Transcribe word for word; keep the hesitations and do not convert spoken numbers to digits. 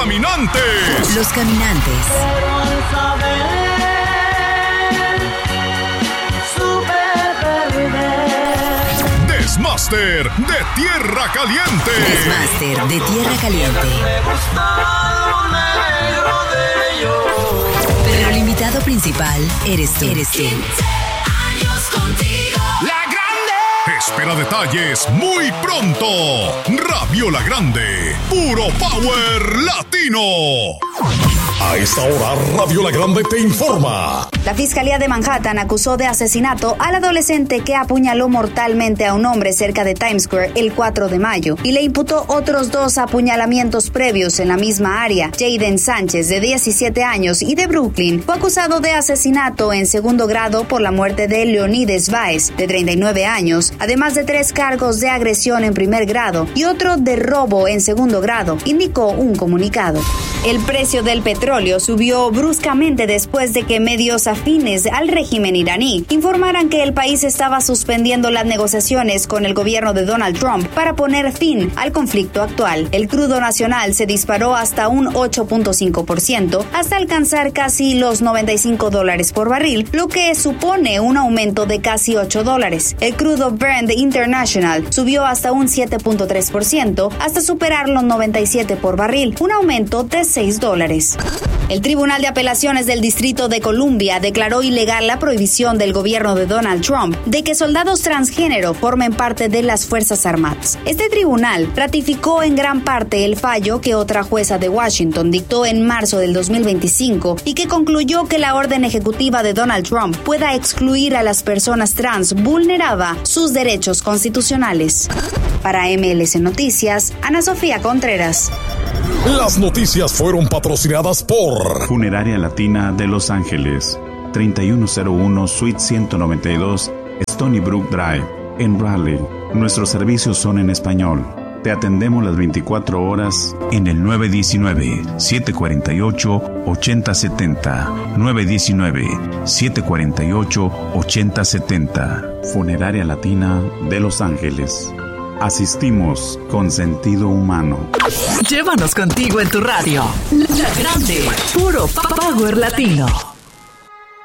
caminantes. Los caminantes. Desmaster de Tierra Caliente. Desmaster de Tierra Caliente. Pero el invitado principal eres tú. Eres tú. La Grande. Espera detalles muy pronto. Rabiola Grande. Puro Power Latino. A esta hora, Radio La Grande te informa. La Fiscalía de Manhattan acusó de asesinato al adolescente que apuñaló mortalmente a un hombre cerca de Times Square el cuatro de mayo y le imputó otros dos apuñalamientos previos en la misma área. Jaden Sánchez, de diecisiete años y de Brooklyn, fue acusado de asesinato en segundo grado por la muerte de Leonides Báez, de treinta y nueve años, además de tres cargos de agresión en primer grado y otro de robo en segundo grado, indicó un comunicado. El precio del petróleo subió bruscamente después de que medios afines al régimen iraní informaran que el país estaba suspendiendo las negociaciones con el gobierno de Donald Trump para poner fin al conflicto actual. El crudo nacional se disparó hasta un ocho punto cinco por ciento hasta alcanzar casi los noventa y cinco dólares por barril, lo que supone un aumento de casi ocho dólares. El crudo Brent International subió hasta un siete punto tres por ciento hasta superar los noventa y siete por barril, un aumento de seis dólares. El Tribunal de Apelaciones del Distrito de Columbia declaró ilegal la prohibición del gobierno de Donald Trump de que soldados transgénero formen parte de las Fuerzas Armadas. Este tribunal ratificó en gran parte el fallo que otra jueza de Washington dictó en marzo del dos mil veinticinco y que concluyó que la orden ejecutiva de Donald Trump pueda excluir a las personas trans vulneraba sus derechos constitucionales. Para M L C Noticias, Ana Sofía Contreras. Las noticias fueron patrocinadas por Funeraria Latina de Los Ángeles, treinta y uno cero uno Suite ciento noventa y dos Stony Brook Drive, en Raleigh. Nuestros servicios son en español. Te atendemos las veinticuatro horas en el nueve uno nueve, siete cuatro ocho, ocho cero siete cero, nueve uno nueve, siete cuatro ocho, ocho cero siete cero. Funeraria Latina de Los Ángeles. Asistimos con sentido humano. Llévanos contigo en tu radio. La Grande. Puro Power Latino.